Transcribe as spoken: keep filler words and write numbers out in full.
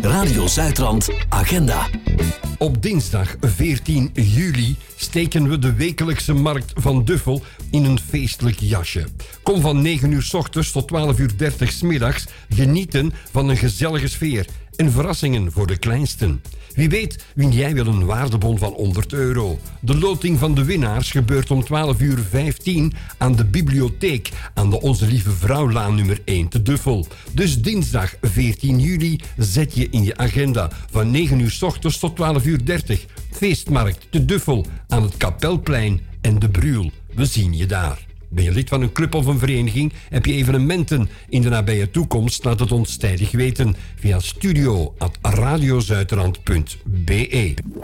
Radio Zuidrand Agenda. Op dinsdag veertien juli steken we de wekelijkse markt van Duffel in een feestelijk jasje. Kom van negen uur 's ochtends tot twaalf uur dertig 's middags genieten van een gezellige sfeer en verrassingen voor de kleinsten. Wie weet win jij wel een waardebon van honderd euro. De loting van de winnaars gebeurt om twaalf uur vijftien aan de bibliotheek aan de Onze Lieve Vrouwlaan nummer één te Duffel. Dus dinsdag veertien juli zet je in je agenda van negen uur 's ochtends tot twaalf uur dertig. Feestmarkt te Duffel aan het Kapelplein en de Bruul. We zien je daar. Ben je lid van een club of een vereniging? Heb je evenementen in de nabije toekomst? Laat het ons tijdig weten via studio at radiozuiderland punt be.